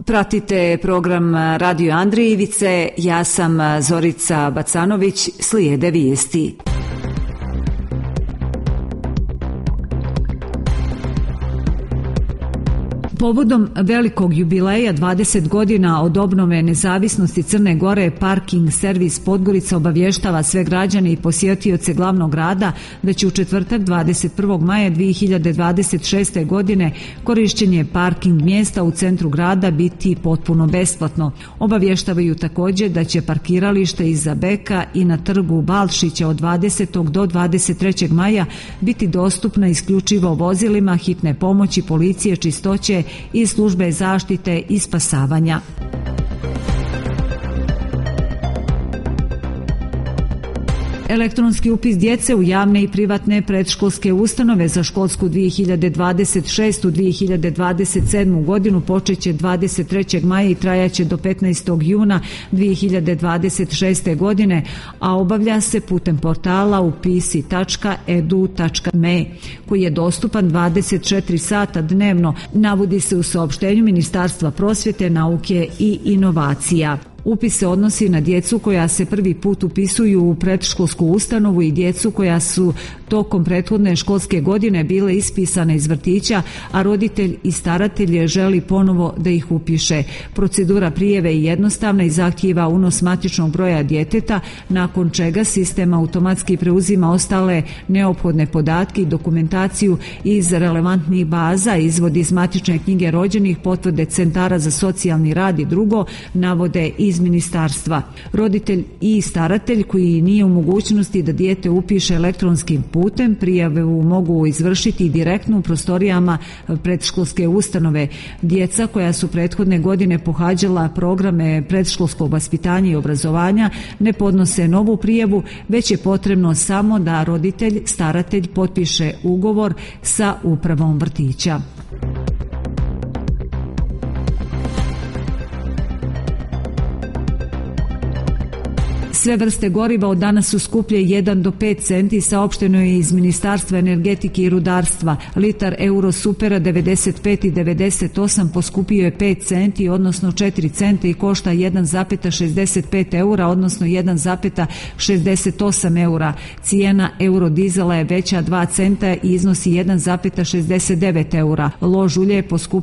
Pratite program Radio Andrijevice, ja sam Zorica Bacanović, slijede vijesti. Povodom velikog jubileja 20 godina od obnove nezavisnosti Crne Gore, Parking servis Podgorica obavještava sve građane i posjetioce glavnog grada da će u četvrtak 21. maja 2026. godine korištenje parking mjesta u centru grada biti potpuno besplatno. Obavještavaju također da će parkiralište iza Beka i na trgu Balšića od 20. do 23. maja biti dostupna isključivo vozilima hitne pomoći, policije, čistoće i službe zaštite i spasavanja. Elektronski upis djece u javne i privatne predškolske ustanove za školsku 2026-2027. godinu počeće 23. maja i trajaće do 15. juna 2026. godine, a obavlja se putem portala upisi.edu.me koji je dostupan 24 sata dnevno, navodi se u saopštenju Ministarstva prosvjete, nauke i inovacija. Upis se odnosi na djecu koja se prvi put upisuju u predškolsku ustanovu i djecu koja su tokom prethodne školske godine bile ispisane iz vrtića, a roditelj i staratelj želi ponovo da ih upiše. Procedura prijave je jednostavna i zahtijeva unos matičnog broja djeteta, nakon čega sistem automatski preuzima ostale neophodne podatke i dokumentaciju iz relevantnih baza, izvod iz matične knjige rođenih, potvrde centara za socijalni rad i drugo, navode iz ministarstva. Roditelj i staratelj koji nije u mogućnosti da dijete upiše elektronskim putem, prijavu mogu izvršiti direktno u prostorijama predškolske ustanove. Djeca koja su prethodne godine pohađala programe predškolskog vaspitanja i obrazovanja ne podnose novu prijavu, već je potrebno samo da roditelj, staratelj potpiše ugovor sa upravom vrtića. Sve vrste goriva od danas su skuplje 1 do 5 centi, saopšteno je iz Ministarstva energetike i rudarstva. Litar Eurosupera 95 i 98 poskupio je 5 centi, odnosno 4 cente i košta 1,65 eura, odnosno 1,68 eura. Cijena eurodizela je veća 2 centa i iznosi 1,69 eura. Lož ulje je poskupio